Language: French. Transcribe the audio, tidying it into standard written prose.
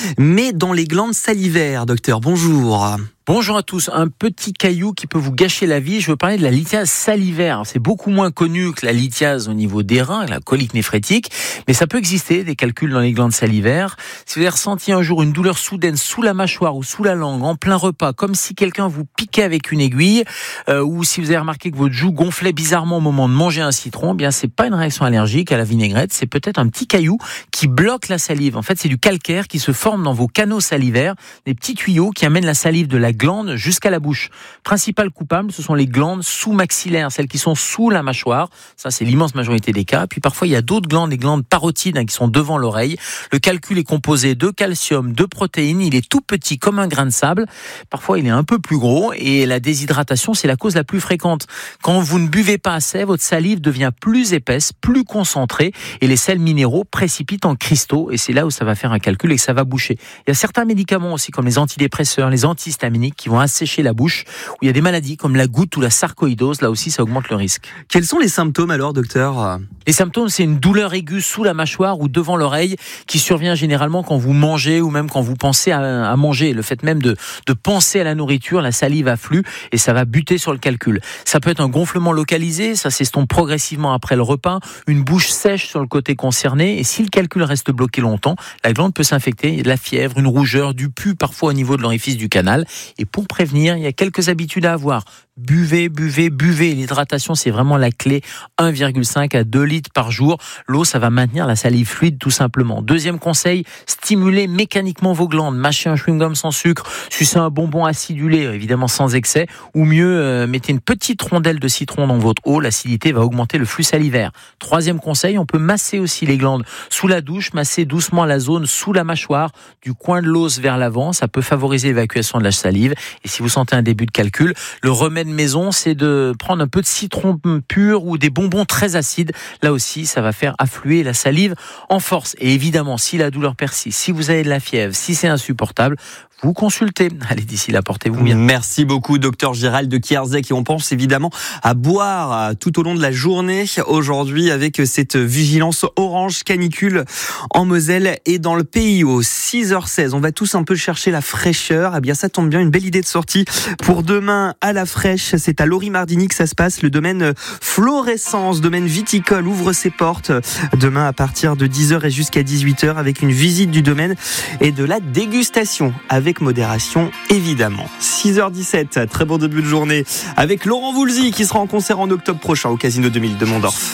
mais dans les glandes salivaires. Docteur, bonjour. Bonjour à tous. Un petit caillou qui peut vous gâcher la vie. Je veux parler de la lithiase salivaire. C'est beaucoup moins connu que la lithiase au niveau des reins, la colique néphrétique, mais ça peut exister, des calculs dans les glandes salivaires. Si vous avez ressenti un jour une douleur soudaine sous la mâchoire ou sous la langue, en plein repas, comme si quelqu'un vous piquait avec une aiguille, ou si vous avez remarqué que votre joue gonflait bizarrement au moment de manger un citron, eh bien c'est pas une réaction allergique à la vinaigrette, c'est peut-être un petit caillou qui bloque la salive. En fait, c'est du calcaire qui se forme dans vos canaux salivaires, des petits tuyaux qui amènent la salive de la glande jusqu'à la bouche. Principal coupable, ce sont les glandes sous-maxillaires, celles qui sont sous la mâchoire. Ça, c'est l'immense majorité des cas. Puis parfois, il y a d'autres glandes, les glandes parotides, qui sont devant l'oreille. Le calcul est composé de calcium, de protéines. Il est tout petit comme un grain de sable. Parfois, il est un peu plus gros. Et la déshydratation, c'est la cause la plus fréquente. Quand vous ne buvez pas assez, votre salive devient plus épaisse, plus concentrée. Et les sels minéraux précipitent en cristaux. Et c'est là où ça va faire un calcul et que ça va boucher. Il y a certains médicaments aussi, comme les antidépresseurs, les antihistaminiques, qui vont assécher la bouche, où il y a des maladies comme la goutte ou la sarcoïdose, là aussi ça augmente le risque. Quels sont les symptômes alors, docteur ? Les symptômes, c'est une douleur aiguë sous la mâchoire ou devant l'oreille qui survient généralement quand vous mangez ou même quand vous pensez à manger. Le fait même de penser à la nourriture, la salive afflue et ça va buter sur le calcul. Ça peut être un gonflement localisé, ça s'estompe progressivement après le repas, une bouche sèche sur le côté concerné et si le calcul reste bloqué longtemps, la glande peut s'infecter, il y a de la fièvre, une rougeur, du pus parfois au niveau de l'orifice du canal. Et pour prévenir, il y a quelques habitudes à avoir. Buvez. L'hydratation, c'est vraiment la clé. 1,5 à 2 litres par jour. L'eau, ça va maintenir la salive fluide, tout simplement. Deuxième conseil, stimulez mécaniquement vos glandes. Mâchez un chewing-gum sans sucre, sucez un bonbon acidulé, évidemment sans excès. Ou mieux, mettez une petite rondelle de citron dans votre eau. L'acidité va augmenter le flux salivaire. Troisième conseil, on peut masser aussi les glandes. Sous la douche, masser doucement la zone sous la mâchoire, du coin de l'os vers l'avant. Ça peut favoriser l'évacuation de la salive. Et si vous sentez un début de calcul, le remède maison, c'est de prendre un peu de citron pur ou des bonbons très acides. Là aussi, ça va faire affluer la salive en force. Et évidemment, si la douleur persiste, si vous avez de la fièvre, si c'est insupportable, vous consultez. Allez, d'ici là, portez-vous bien. Merci beaucoup, docteur Gérald de Kierzek. Et on pense évidemment à boire tout au long de la journée aujourd'hui avec cette vigilance orange canicule en Moselle et dans le pays. Au 6h16, on va tous un peu chercher la fraîcheur. Eh bien, ça tombe bien, une belle idée de sortie pour demain à la fraîche. C'est à Lori-Mardini que ça se passe. Le domaine Florescence, domaine viticole, ouvre ses portes demain à partir de 10h et jusqu'à 18h avec une visite du domaine et de la dégustation avec modération, évidemment. 6h17, très bon début de journée avec Laurent Voulzy qui sera en concert en octobre prochain au Casino 2000 de Mondorf.